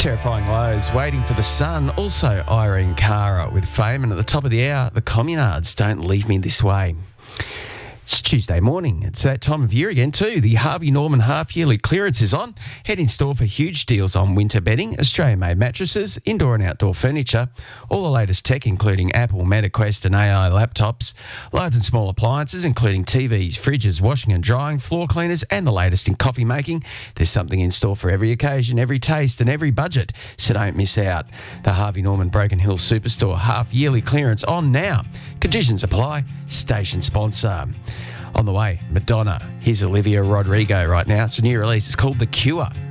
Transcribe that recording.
Terrifying lows, waiting for the sun. Also, Irene Cara with Fame. And at the top of the hour, the Communards, Don't Leave Me This Way. It's Tuesday morning. It's that time of year again too. The Harvey Norman half-yearly clearance is on. Head in store for huge deals on winter bedding, Australian-made mattresses, indoor and outdoor furniture, all the latest tech including Apple, MetaQuest and AI laptops, large and small appliances including TVs, fridges, washing and drying, floor cleaners and the latest in coffee making. There's something in store for every occasion, every taste and every budget, so don't miss out. The Harvey Norman Broken Hill Superstore half-yearly clearance on now. Conditions apply. Station sponsor. On the way, Madonna. Here's Olivia Rodrigo right now. It's a new release. It's called The Cure.